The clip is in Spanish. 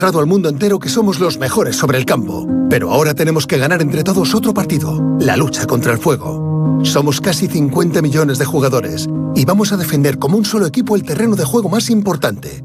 al mundo entero que somos los mejores sobre el campo. Pero ahora tenemos que ganar entre todos otro partido, la lucha contra el fuego. Somos casi 50 millones de jugadores y vamos a defender como un solo equipo el terreno de juego más importante,